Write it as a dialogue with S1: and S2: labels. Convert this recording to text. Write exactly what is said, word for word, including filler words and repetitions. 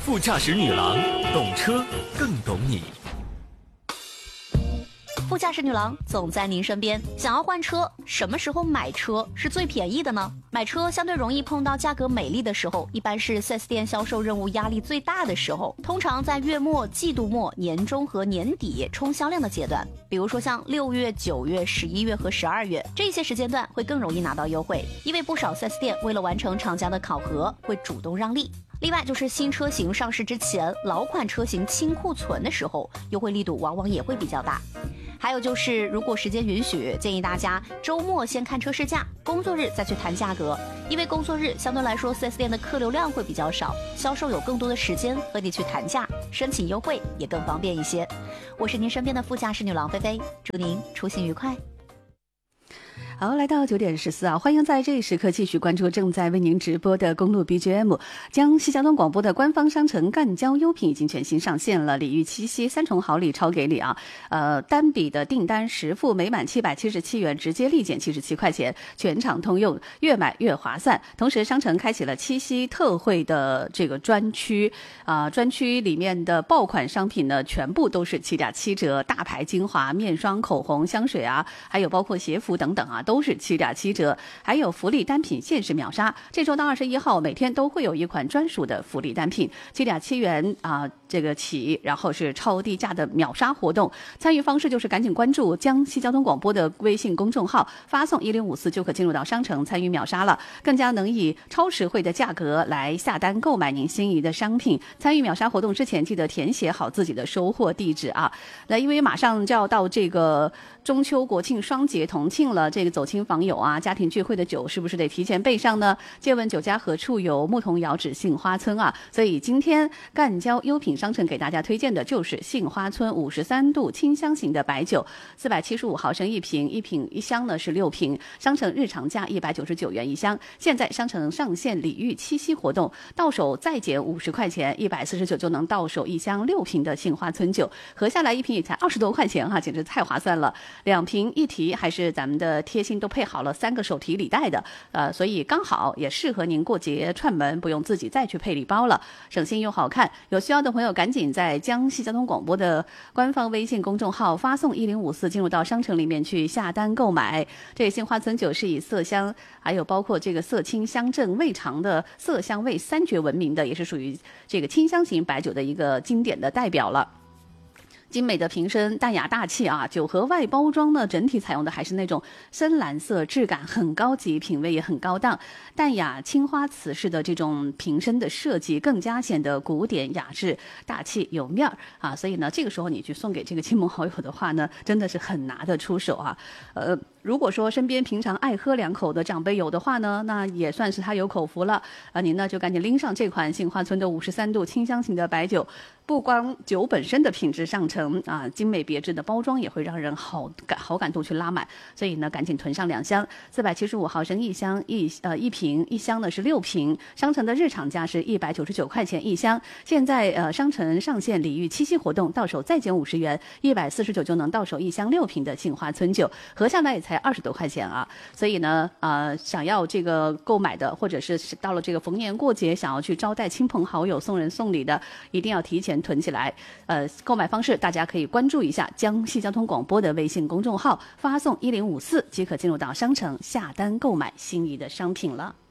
S1: 副驾驶女郎，懂车更懂你。
S2: 副驾驶女郎总在您身边。想要换车，什么时候买车是最便宜的呢？买车相对容易碰到价格美丽的时候，一般是 四 S 店销售任务压力最大的时候，通常在月末、季度末、年中和年底冲销量的阶段。比如说像六月、九月、十一月和十二月这些时间段会更容易拿到优惠，因为不少 四 S 店为了完成厂家的考核，会主动让利。另外就是新车型上市之前，老款车型清库存的时候，优惠力度往往也会比较大。还有就是如果时间允许，建议大家周末先看车试驾，工作日再去谈价格，因为工作日相对来说 四 S 店的客流量会比较少，销售有更多的时间和你去谈价，申请优惠也更方便一些。我是您身边的副驾驶女郎菲菲，祝您出行愉快。
S3: 好，来到九点十四啊，欢迎在这一时刻继续关注正在为您直播的公路 B G M。江西交通广播的官方商城赣交优品已经全新上线了，礼遇七夕三重好礼超给礼啊！呃，单笔的订单实付每满七百七十七元，直接立减七十七块钱，全场通用，越买越划算。同时，商城开启了七夕特惠的这个专区啊、呃，专区里面的爆款商品呢，全部都是七打七折，大牌精华、面霜、口红、香水啊，还有包括鞋服等等啊。都是七打七折，还有福利单品限时秒杀。这周到二十一号，每天都会有一款专属的福利单品，七点七元啊、呃，这个起，然后是超低价的秒杀活动。参与方式就是赶紧关注江西交通广播的微信公众号，发送一零五四就可进入到商城参与秒杀了，更加能以超实惠的价格来下单购买您心仪的商品。参与秒杀活动之前，记得填写好自己的收货地址啊。那因为马上就要到这个中秋国庆双节同庆了，这个走亲访友啊，家庭聚会的酒是不是得提前备上呢？借问酒家何处有，牧童遥指杏花村啊！所以今天赣交优品商城给大家推荐的就是杏花村五十三度清香型的白酒，四百七十五毫升一瓶，一瓶一箱呢是六瓶，商城日常价一百九十九元一箱。现在商城上线礼遇七夕活动，到手再减五十块钱，一百四十九就能到手一箱六瓶的杏花村酒，合下来一瓶也才二十多块钱哈、啊，简直太划算了。两瓶一提，还是咱们的贴心都配好了三个手提礼袋的，呃，所以刚好也适合您过节串门，不用自己再去配礼包了，省心又好看。有需要的朋友赶紧在江西交通广播的官方微信公众号发送一零五四进入到商城里面去下单购买。这杏花村酒是以色香，还有包括这个色清香正味长的色香味三绝闻名的，也是属于这个清香型白酒的一个经典的代表了。精美的瓶身，淡雅大气啊！酒盒外包装呢，整体采用的还是那种深蓝色，质感很高级，品味也很高档。淡雅青花瓷式的这种瓶身的设计，更加显得古典雅致、大气有面儿啊！所以呢，这个时候你去送给这个亲朋好友的话呢，真的是很拿得出手啊！呃，如果说身边平常爱喝两口的长辈有的话呢，那也算是他有口福了啊！您呢就赶紧拎上这款杏花村的五十三度清香型的白酒，不光酒本身的品质上乘。啊，精美别致的包装也会让人好感好感度去拉满，所以呢，赶紧囤上两箱，四百七十五毫升一箱，一呃一瓶，一箱呢是六瓶，商城的日常价是一百九十九块钱一箱，现在呃商城上线礼遇七夕活动，到手再减五十元，一百四十九就能到手一箱六瓶的杏花村酒，合下来也才二十多块钱啊，所以呢，呃，想要这个购买的，或者是到了这个逢年过节想要去招待亲朋好友、送人送礼的，一定要提前囤起来。呃，购买方式大家可以关注一下江西交通广播的微信公众号，发送一零五四即可进入到商城下单购买心仪的商品了。